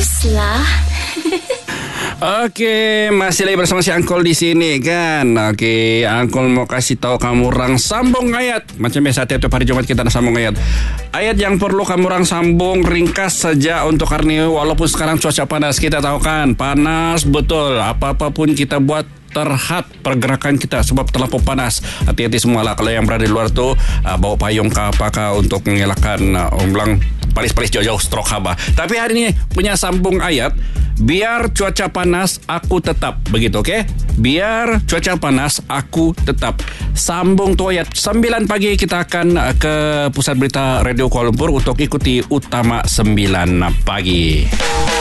Baguslah. Okey, masih lagi bersama si Angkol di sini kan. Okey, Angkol mau kasih tahu kamu orang sambung ayat. Macam biasa tiap hari Jumaat kita ada sambung ayat. Ayat yang perlu kamu orang sambung ringkas saja untuk hari ini. Walaupun sekarang cuaca panas, kita tahu kan, panas betul. Apa-apa pun kita buat terhad pergerakan kita sebab terlalu panas. Hati-hati semualah kalau yang berada di luar tu bawa payung ke apakah untuk mengelakkan orang bilang palis-palis jauh-jauh stroke haba. Tapi hari ini punya sambung ayat. Biar cuaca panas aku tetap. Begitu, okey? Biar cuaca panas aku tetap. Sambung tu ayat 9 pagi kita akan ke Pusat Berita Radio Kuala Lumpur untuk ikuti Utama 9 pagi.